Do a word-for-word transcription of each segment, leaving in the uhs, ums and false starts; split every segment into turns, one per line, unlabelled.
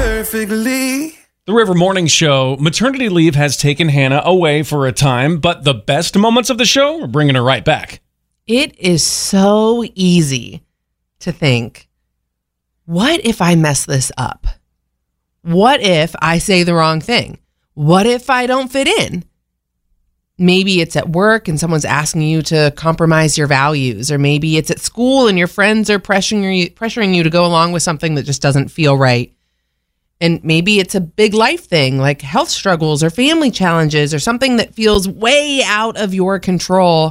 perfectly.
The River Morning Show, maternity leave has taken Hannah away for a time, but the best moments of the show are bringing her right back.
It is so easy to think, what if I mess this up? What if I say the wrong thing? What if I don't fit in? Maybe it's at work and someone's asking you to compromise your values, or maybe it's at school and your friends are pressuring you, pressuring you to go along with something that just doesn't feel right. And maybe it's a big life thing like health struggles or family challenges or something that feels way out of your control.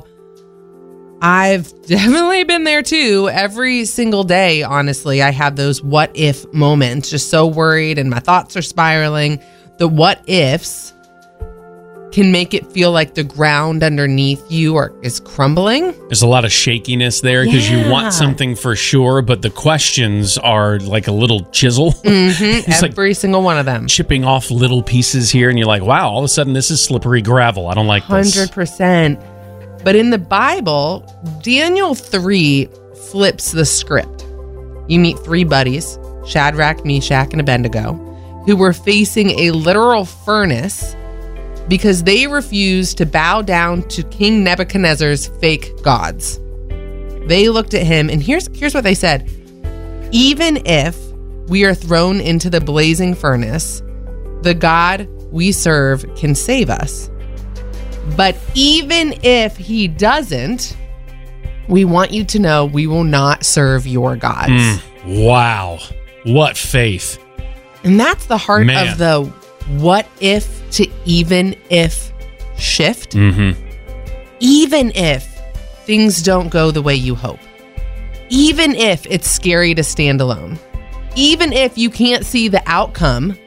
I've definitely been there too. Every single day, honestly, I have those what if moments, just so worried and my thoughts are spiraling. The what ifs can make it feel like the ground underneath you are, is crumbling.
There's a lot of shakiness there because
Yeah.
you want something for sure, but the questions are like a little chisel.
Mm-hmm.
It's
Every
like
single one of them.
chipping off little pieces here, and you're like, wow, all of a sudden this is slippery gravel. I don't like
one
this.
hundred percent. But in the Bible, Daniel three flips the script. You meet three buddies, Shadrach, Meshach, and Abednego, who were facing a literal furnace because they refused to bow down to King Nebuchadnezzar's fake gods. They looked at him, and here's, here's what they said. Even if we are thrown into the blazing furnace, the God we serve can save us. But even if he doesn't, we want you to know we will not serve your gods.
Mm, wow. What faith.
And that's the heart
Man.
of the what if to even if shift.
Mm-hmm.
Even if things don't go the way you hope. Even if it's scary to stand alone. Even if you can't see the outcome,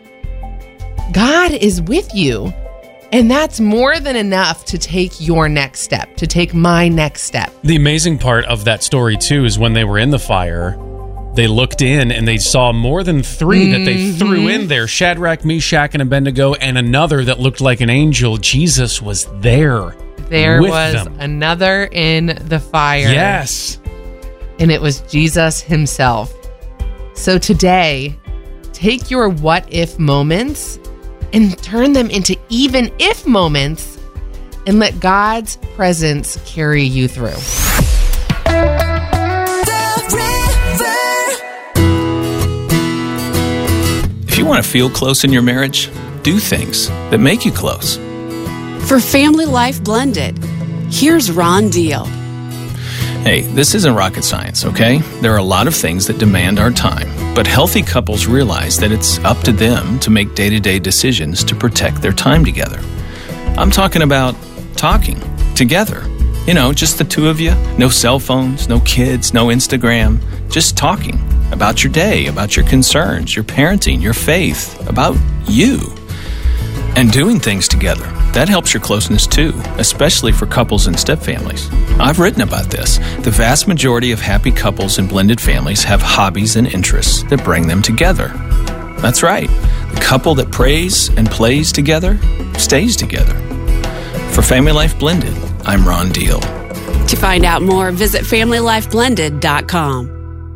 God is with you. And that's more than enough to take your next step, to take my next step.
The amazing part of that story, too, is when they were in the fire, they looked in and they saw more than three mm-hmm. that they threw in there. Shadrach, Meshach, and Abednego, and another that looked like an angel. Jesus was there.
There
with
was
them.
another in the fire.
Yes.
And it was Jesus himself. So today, take your what if moments and turn them into even if moments and let God's presence carry you through.
If you want to feel close in your marriage, do things that make you close.
For Family Life Blended, here's Ron Deal.
Hey, this isn't rocket science, okay? There are a lot of things that demand our time, but healthy couples realize that it's up to them to make day-to-day decisions to protect their time together. I'm talking about talking together. You know, just the two of you. No cell phones, no kids, no Instagram. Just talking about your day, about your concerns, your parenting, your faith, about you. And doing things together. That helps your closeness too, especially for couples and stepfamilies. I've written about this. The vast majority of happy couples and blended families have hobbies and interests that bring them together. That's right. The couple that prays and plays together stays together. For Family Life Blended, I'm Ron Deal.
To find out more, visit family life blended dot com.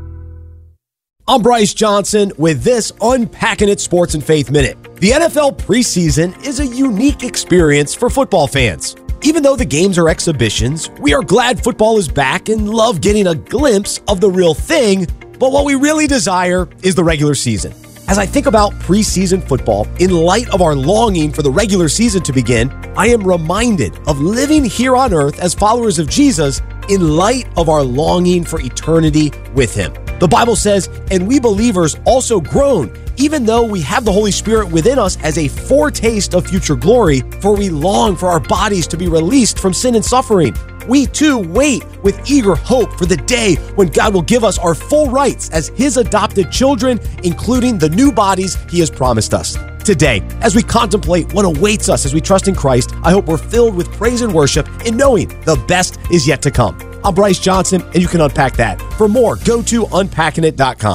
I'm Bryce Johnson with this Unpacking It Sports and Faith Minute. The N F L preseason is a unique experience for football fans. Even though the games are exhibitions, we are glad football is back and love getting a glimpse of the real thing, but what we really desire is the regular season. As I think about preseason football, in light of our longing for the regular season to begin, I am reminded of living here on earth as followers of Jesus in light of our longing for eternity with him. The Bible says, and we believers also groan, even though we have the Holy Spirit within us as a foretaste of future glory, for we long for our bodies to be released from sin and suffering. We too wait with eager hope for the day when God will give us our full rights as his adopted children, including the new bodies he has promised us. Today, as we contemplate what awaits us as we trust in Christ, I hope we're filled with praise and worship in knowing the best is yet to come. I'm Bryce Johnson, and you can unpack that. For more, go to unpacking it dot com.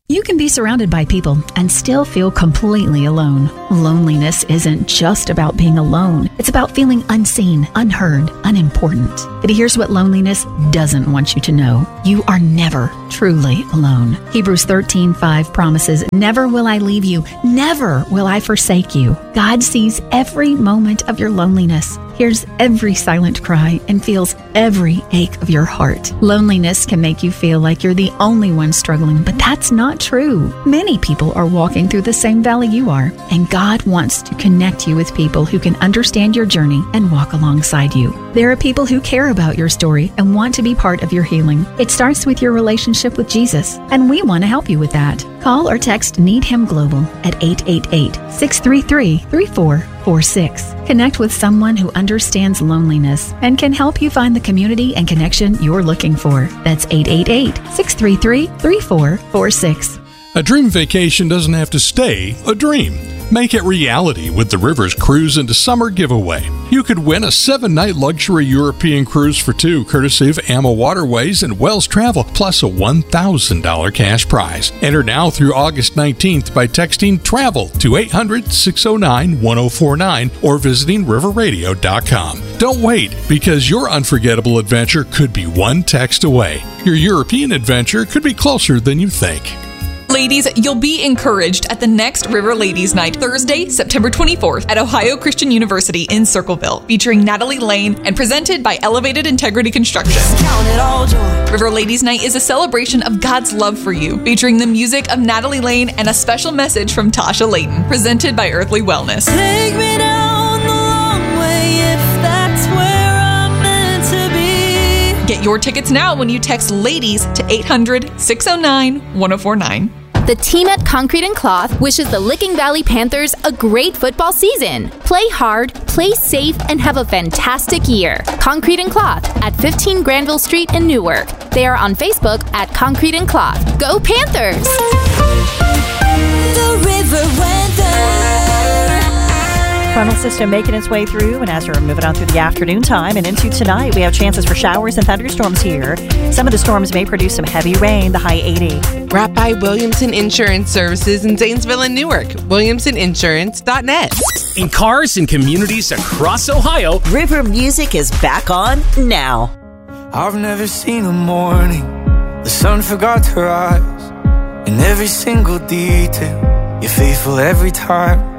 You can be surrounded by people and still feel completely alone. Loneliness isn't just about being alone. It's about feeling unseen, unheard, unimportant. But here's what loneliness doesn't want you to know. You are never truly alone. Hebrews thirteen five promises, "Never will I leave you. Never will I forsake you." God sees every moment of your loneliness, hears every silent cry, and feels every ache of your heart. Loneliness can make you feel like you're the only one struggling, but that's not true. Many people are walking through the same valley you are, and God wants to connect you with people who can understand your journey and walk alongside you. There are people who care about your story and want to be part of your healing. It starts with your relationship with Jesus, and we want to help you with that. Call or text Need Him Global at eight eight eight, six three three, three four four six. Connect with someone who understands loneliness and can help you find the community and connection you're looking for. That's eight eight eight, six three three, three four four six.
A dream vacation doesn't have to stay a dream. Make it reality with the Rivers Cruise into Summer giveaway. You could win a seven-night luxury European cruise for two, courtesy of Amma Waterways and Wells Travel, plus a one thousand dollars cash prize. Enter now through August nineteenth by texting TRAVEL to eight hundred, six oh nine, one oh four nine or visiting river radio dot com. Don't wait, because your unforgettable adventure could be one text away. Your European adventure could be closer than you think.
Ladies, you'll be encouraged at the next River Ladies Night, Thursday, September twenty-fourth at Ohio Christian University in Circleville, featuring Natalie Lane and presented by Elevated Integrity Construction. Count it all joy. River Ladies Night is a celebration of God's love for you, featuring the music of Natalie Lane and a special message from Tasha Layton, presented by Earthly Wellness. Take me down the long way if that's where I'm meant to be. Get your tickets now when you text LADIES to eight hundred, six oh nine, one oh four nine.
The team at Concrete and Cloth wishes the Licking Valley Panthers a great football season. Play hard, play safe, and have a fantastic year. Concrete and Cloth at fifteen Granville Street in Newark. They are on Facebook at Concrete and Cloth. Go Panthers!
The River Weather.
Frontal system making its way through, and as we're moving on through the afternoon time and into tonight, we have chances for showers and thunderstorms here. Some of the storms may produce some heavy rain, the high eighty.
Brought by Williamson Insurance Services in Zanesville and Newark. Williamson Insurance dot net.
In cars and communities across Ohio,
River Music is back on now.
I've never seen a morning the sun forgot to rise. In every single detail, you're faithful every time.